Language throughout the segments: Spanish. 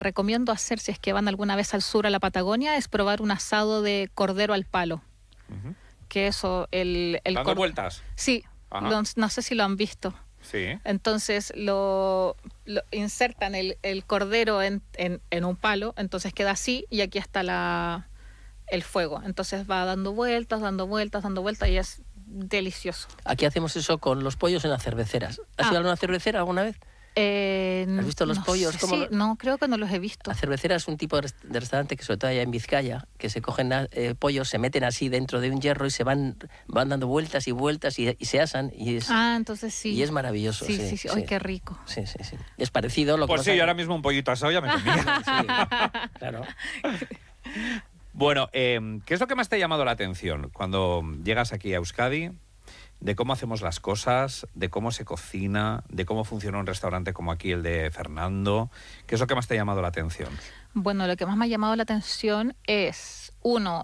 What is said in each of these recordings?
recomiendo hacer si es que van alguna vez al sur, a la Patagonia, es probar un asado de cordero al palo. Que eso, ¿Dando vueltas? Sí, no sé si lo han visto. Sí. Entonces lo insertan el cordero en un palo, entonces queda así y aquí está el fuego. Entonces va dando vueltas y es delicioso. Aquí hacemos eso con los pollos en las cerveceras. ¿Has ido a una cervecera alguna vez? ¿Has visto los pollos? Sé, sí, no, creo que no los he visto. La cervecera es un tipo de restaurante que sobre todo allá en Vizcaya, que se cogen pollos, se meten así dentro de un hierro y se van dando vueltas y vueltas y se asan. Entonces sí. Y es maravilloso. Sí. ¡Ay, qué rico! Sí. Es parecido. Pues sí, ahora mismo un pollito asado ya me comía. Sí, claro. Bueno, ¿qué es lo que más te ha llamado la atención cuando llegas aquí a Euskadi? De cómo hacemos las cosas, de cómo se cocina, de cómo funciona un restaurante como aquí el de Fernando. ¿Qué es lo que más te ha llamado la atención? Bueno, lo que más me ha llamado la atención es, uno,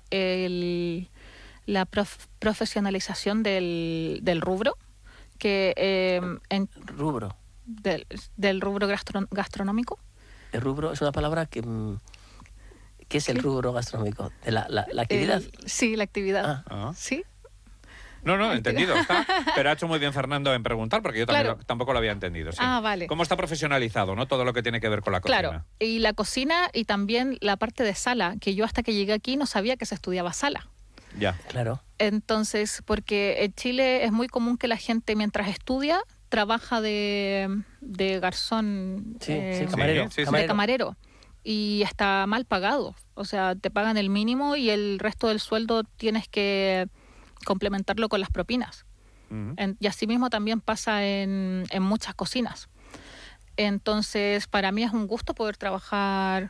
la profesionalización del rubro, que ¿Rubro? Del rubro gastronómico. El rubro es una palabra que... ¿Qué es el rubro gastronómico? ¿La actividad? Sí, la actividad. Sí. No, entendido está. Pero ha hecho muy bien Fernando en preguntar, porque yo tampoco lo había entendido. Sí. Vale. ¿Cómo está profesionalizado, no? Todo lo que tiene que ver con la cocina. Claro, y la cocina y también la parte de sala, que yo hasta que llegué aquí no sabía que se estudiaba sala. Ya. Claro. Entonces, porque en Chile es muy común que la gente mientras estudia trabaja de garzón, camarero. De camarero. Y está mal pagado. O sea, te pagan el mínimo y el resto del sueldo tienes que complementarlo con las propinas. Y así mismo también pasa en muchas cocinas. Entonces, para mí es un gusto poder trabajar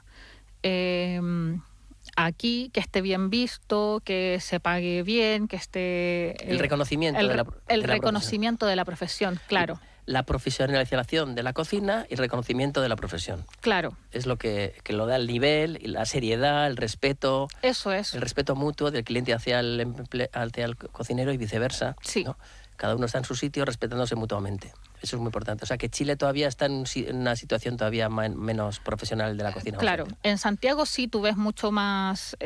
aquí, que esté bien visto, que se pague bien, que esté... el reconocimiento reconocimiento de la profesión, claro. La profesionalización de la cocina y el reconocimiento de la profesión. Claro. Es lo que lo da el nivel, la seriedad, el respeto. Eso es. El respeto mutuo del cliente hacia el cocinero y viceversa. Sí. ¿no? Cada uno está en su sitio respetándose mutuamente. Eso es muy importante. O sea, que Chile todavía está en una situación todavía menos profesional de la cocina. Claro. En Santiago sí tú ves mucho más...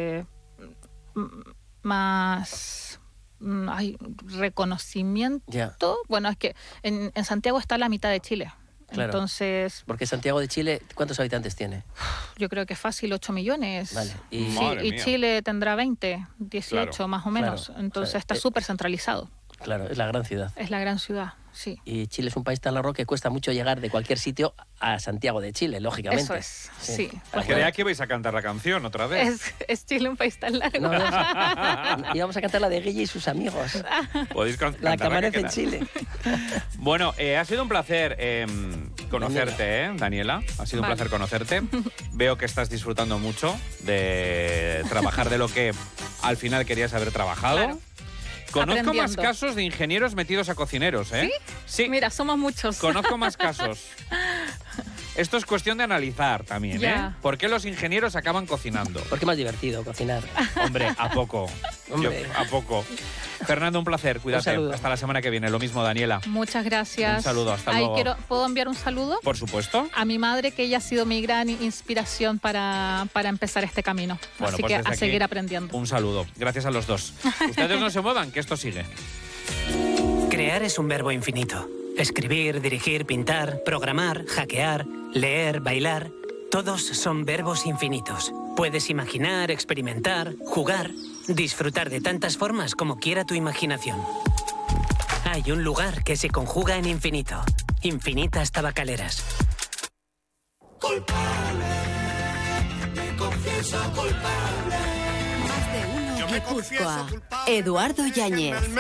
hay reconocimiento. Bueno, es que en Santiago está la mitad de Chile. Claro. Entonces... Porque Santiago de Chile, ¿cuántos habitantes tiene? Yo creo que fácil 8 millones. Vale. Y Chile tendrá 20, 18 más o menos. Claro. Entonces está súper centralizado. Claro, es la gran ciudad. Es la gran ciudad, sí. Y Chile es un país tan largo que cuesta mucho llegar de cualquier sitio a Santiago de Chile, lógicamente. Eso es, sí. Creía que vais a cantar la canción otra vez. Es Chile un país tan largo. Y vamos a cantar la de Guille y sus amigos. Podéis cantar la que amanece en Chile. Bueno, ha sido un placer conocerte, Daniela. Ha sido un placer conocerte. Veo que estás disfrutando mucho de trabajar de lo que al final querías haber trabajado. Claro. Conozco más casos de ingenieros metidos a cocineros, ¿eh? ¿Sí? Mira, somos muchos. Conozco más casos. Esto es cuestión de analizar también, ¿eh? ¿Por qué los ingenieros acaban cocinando? Porque es más divertido cocinar. Hombre, a poco. A poco. Fernando, un placer. Cuídate. Hasta la semana que viene. Lo mismo, Daniela. Muchas gracias. Un saludo. Hasta luego. ¿Puedo enviar un saludo? Por supuesto. A mi madre, que ella ha sido mi gran inspiración para empezar este camino. Bueno, así pues que a seguir aprendiendo. Un saludo. Gracias a los dos. Ustedes no se muevan, que esto sigue. Crear es un verbo infinito. Escribir, dirigir, pintar, programar, hackear, leer, bailar... Todos son verbos infinitos. Puedes imaginar, experimentar, jugar, disfrutar de tantas formas como quiera tu imaginación. Hay un lugar que se conjuga en infinito. Infinitas Tabacaleras. Culpable, me confieso culpable. Más de uno Guipúzcoa. Eduardo Yáñez.